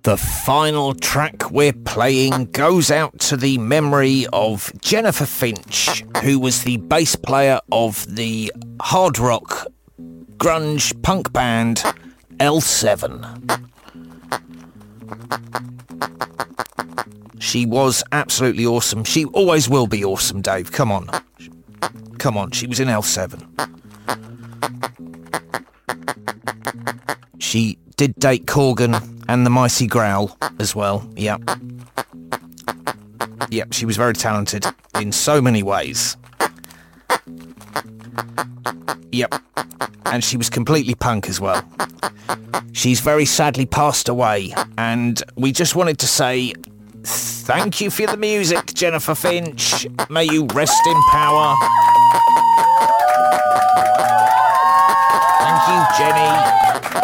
The final track we're playing goes out to the memory of Jennifer Finch, who was the bass player of the hard rock grunge punk band L7. She was absolutely awesome. She always will be awesome, Dave. Come on. Come on, she was in L7. She did date Corgan and the Mighty Growl as well. Yep. Yep, she was very talented in so many ways. Yep. And she was completely punk as well. She's very sadly passed away, and we just wanted to say thank you for the music, Jennifer Finch. May you rest in power. Thank you, Jenny.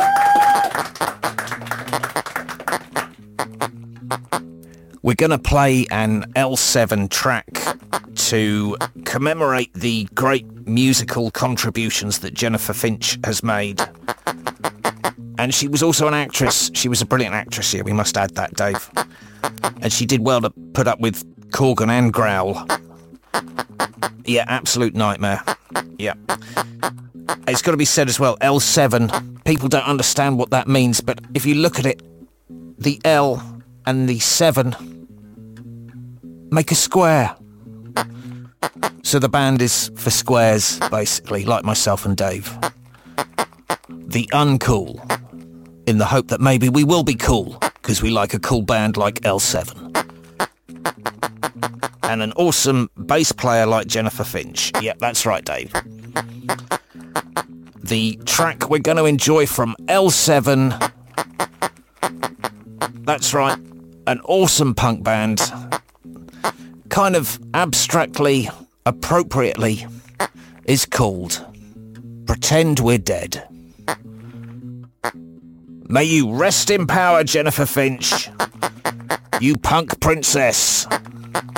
We're going to play an L7 track to commemorate the great musical contributions that Jennifer Finch has made. And she was also an actress. She was a brilliant actress here, we must add that, Dave. And she did well to put up with Corgan and Growl. Yeah, absolute nightmare. Yeah. It's got to be said as well, L7, people don't understand what that means, but if you look at it, the L and the 7 make a square. So the band is for squares, basically, like myself and Dave. The uncool, in the hope that maybe we will be cool, because we like a cool band like L7. And an awesome bass player like Jennifer Finch. Yep, that's right, Dave. The track we're going to enjoy from L7, that's right, an awesome punk band, kind of abstractly, appropriately, is called Pretend We're Dead. May you rest in power, Jennifer Finch, you punk princess.